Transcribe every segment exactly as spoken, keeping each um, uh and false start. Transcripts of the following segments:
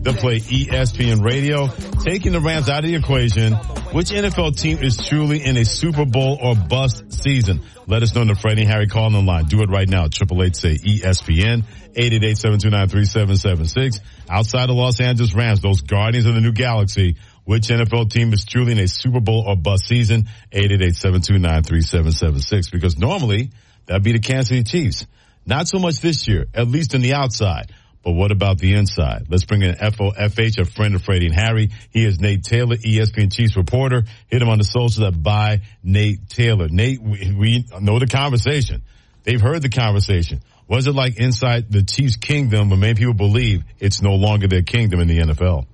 They'll play E S P N Radio. Taking the Rams out of the equation, which N F L team is truly in a Super Bowl or bust season? Let us know in the Freddie and Harry call on line. Do it right now. Triple eight say E S P N. eight eight eight, seven two nine, three seven seven six. Outside the Los Angeles Rams, those Guardians of the New Galaxy, which N F L team is truly in a Super Bowl or bust season? eight eight eight, seven two nine, three seven seven six. Because normally that'd be the Kansas City Chiefs. Not so much this year, at least on the outside. But what about the inside? Let's bring in F O F H, a friend of Freddie and Harry. He is Nate Taylor, E S P N Chiefs reporter. Hit him on the socials at by Nate Taylor. Nate, we, we know the conversation. They've heard the conversation. Was it like inside the Chiefs' kingdom, but many people believe it's no longer their kingdom in the N F L?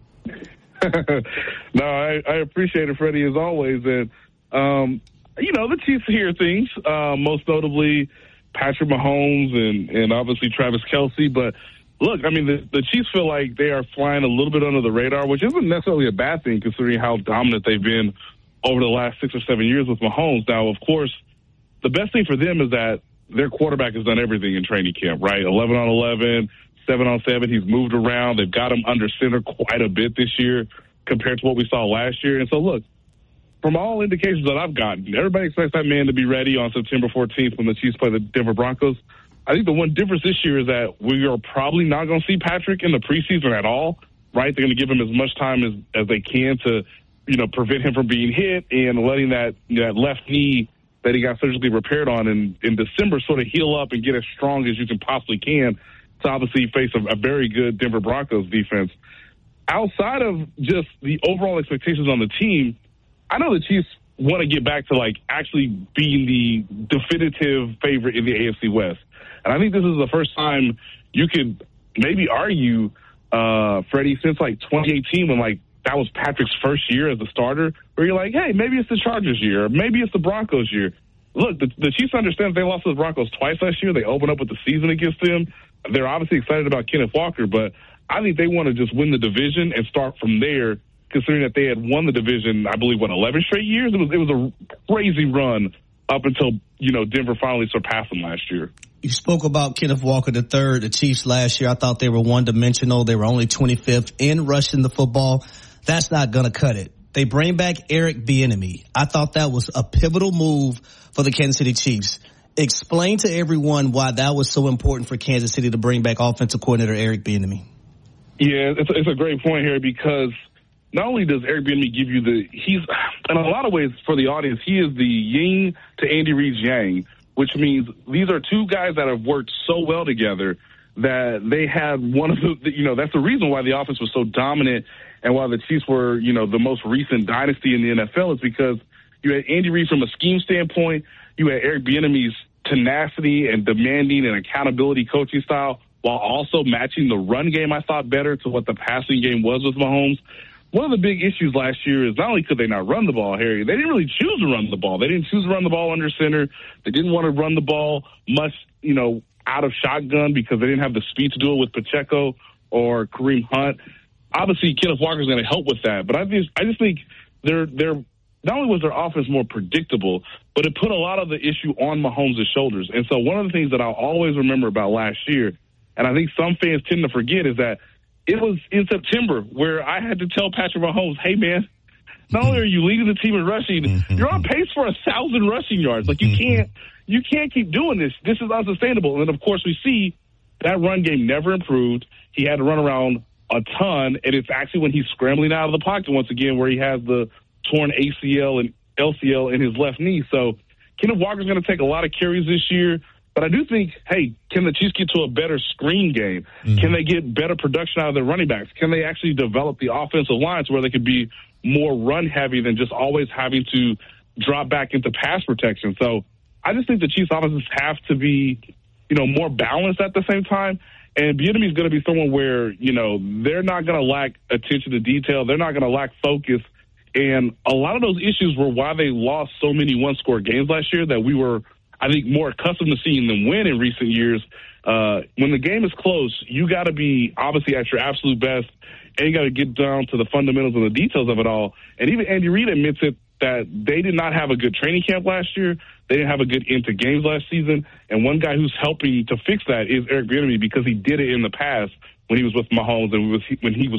No, I, I appreciate it, Freddie, as always. And, um, you know, the Chiefs hear things, uh, most notably Patrick Mahomes and, and obviously Travis Kelce. But, look, I mean, the, the Chiefs feel like they are flying a little bit under the radar, which isn't necessarily a bad thing considering how dominant they've been over the last six or seven years with Mahomes. Now, of course, the best thing for them is that their quarterback has done everything in training camp, right? eleven on eleven, seven on seven. He's moved around. They've got him under center quite a bit this year compared to what we saw last year. And so, look, from all indications that I've gotten, everybody expects that man to be ready on September fourteenth when the Chiefs play the Denver Broncos. I think the one difference this year is that we are probably not going to see Patrick in the preseason at all, right? They're going to give him as much time as, as they can to, you know, prevent him from being hit and letting that, that left knee that he got surgically repaired on in, in December sort of heal up and get as strong as you can possibly can to obviously face a, a very good Denver Broncos defense. Outside of just the overall expectations on the team, I know the Chiefs want to get back to, like, actually being the definitive favorite in the A F C West. And I think this is the first time you could maybe argue, uh, Freddie, since, like, twenty eighteen when, like, that was Patrick's first year as a starter, where you're like, hey, maybe it's the Chargers year, or maybe it's the Broncos year. Look, the, the Chiefs understand they lost to the Broncos twice last year. They opened up with the season against them. They're obviously excited about Kenneth Walker, but I think they want to just win the division and start from there, considering that they had won the division, I believe, what, eleven straight years? It was, it was a crazy run up until, you know, Denver finally surpassed them last year. You spoke about Kenneth Walker the third. The Chiefs last year, I thought they were one-dimensional. They were only twenty-fifth in rushing the football. That's not going to cut it. They bring back Eric Bieniemy. I thought that was a pivotal move for the Kansas City Chiefs. Explain to everyone why that was so important for Kansas City to bring back offensive coordinator Eric Bieniemy. Yeah, it's a, it's a great point here because not only does Eric Bieniemy give you the – he's in a lot of ways for the audience, he is the yin to Andy Reid's yang, which means these are two guys that have worked so well together that they had one of the – you know, that's the reason why the offense was so dominant and why the Chiefs were, you know, the most recent dynasty in the N F L is because you had Andy Reid from a scheme standpoint, you had Eric Bieniemy's tenacity and demanding and accountability coaching style while also matching the run game, I thought, better to what the passing game was with Mahomes. One of the big issues last year is not only could they not run the ball, Harry, they didn't really choose to run the ball. They didn't choose to run the ball under center. They didn't want to run the ball much, you know, out of shotgun because they didn't have the speed to do it with Pacheco or Kareem Hunt. Obviously, Kenneth Walker is going to help with that, but I just, I just think they're, they're, not only was their offense more predictable, but it put a lot of the issue on Mahomes' shoulders. And so one of the things that I'll always remember about last year, and I think some fans tend to forget, is that it was in September where I had to tell Patrick Mahomes, hey, man, not only are you leading the team in rushing, you're on pace for a thousand rushing yards. Like, you can't, you can't keep doing this. This is unsustainable. And then, of course, we see that run game never improved. He had to run around a ton, and it's actually when he's scrambling out of the pocket once again where he has the torn A C L and L C L in his left knee. So Kenneth Walker's going to take a lot of carries this year. But I do think, hey, can the Chiefs get to a better screen game? Mm-hmm. Can they get better production out of their running backs? Can they actually develop the offensive lines where they could be more run-heavy than just always having to drop back into pass protection? So I just think the Chiefs offenses have to be, you know, more balanced at the same time. And Bieniemy is going to be someone where, you know, they're not going to lack attention to detail. They're not going to lack focus. And a lot of those issues were why they lost so many one-score games last year that we were, I think, more accustomed to seeing them win in recent years. Uh, when the game is close, you got to be obviously at your absolute best, and you got to get down to the fundamentals and the details of it all. And even Andy Reid admits it that they did not have a good training camp last year. They didn't have a good end to games last season. And one guy who's helping to fix that is Eric Bieniemy because he did it in the past when he was with Mahomes and was, when he was